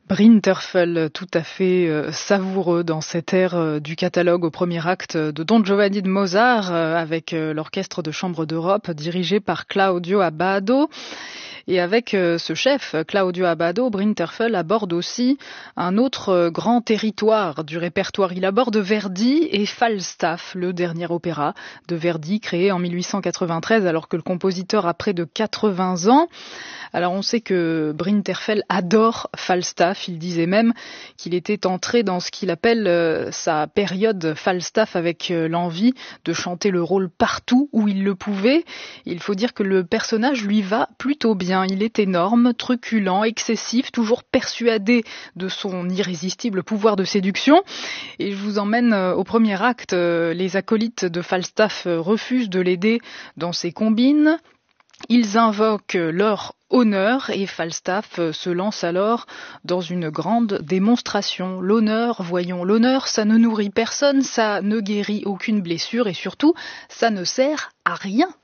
Brinterfell, tout à fait savoureux dans cet air du catalogue au premier acte de Don Giovanni de Mozart avec l'orchestre de chambre d'Europe dirigé par Claudio Abbado. Et avec ce chef, Claudio Abbado, Brinterfell aborde aussi un autre grand territoire du répertoire. Il aborde Verdi et Falstaff, le dernier opéra de Verdi créé en 1893 alors que le compositeur a près de 80 ans. Alors on sait que Brinterfell adore Falstaff, il disait même qu'il était entré dans ce qu'il appelle sa période Falstaff avec l'envie de chanter le rôle partout où il le pouvait. Il faut dire que le personnage lui va plutôt bien. Il est énorme, truculent, excessif, toujours persuadé de son irrésistible pouvoir de séduction. Et je vous emmène au premier acte. Les acolytes de Falstaff refusent de l'aider dans ses combines. Ils invoquent leur honneur et Falstaff se lance alors dans une grande démonstration. L'honneur, voyons, l'honneur, ça ne nourrit personne, ça ne guérit aucune blessure et surtout, ça ne sert à rien.